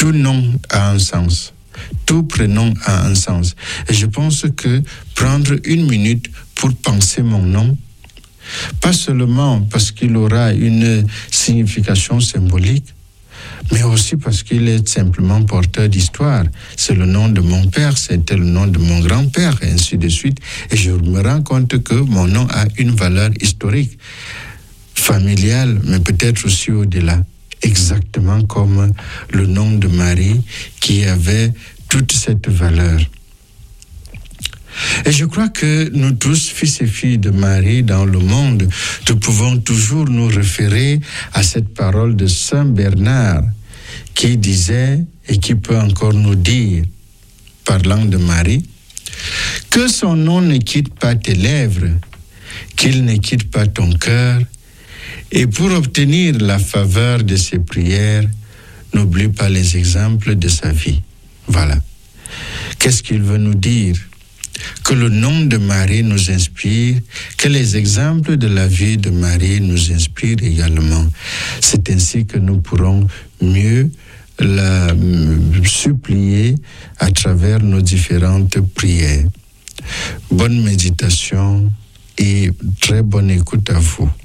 tout nom a un sens. Tout prénom a un sens. Et je pense que prendre une minute pour penser mon nom, pas seulement parce qu'il aura une signification symbolique, mais aussi parce qu'il est simplement porteur d'histoire. C'est le nom de mon père, c'était le nom de mon grand-père, et ainsi de suite. Et je me rends compte que mon nom a une valeur historique, familiale, mais peut-être aussi au-delà. Exactement comme le nom de Marie qui avait toute cette valeur. Et je crois que nous tous, fils et filles de Marie dans le monde, nous pouvons toujours nous référer à cette parole de Saint Bernard qui disait, et qui peut encore nous dire, parlant de Marie, que son nom ne quitte pas tes lèvres, qu'il ne quitte pas ton cœur, et pour obtenir la faveur de ses prières, n'oublie pas les exemples de sa vie. Voilà. Qu'est-ce qu'il veut nous dire? Que le nom de Marie nous inspire, que les exemples de la vie de Marie nous inspirent également. C'est ainsi que nous pourrons mieux la supplier à travers nos différentes prières. Bonne méditation et très bonne écoute à vous.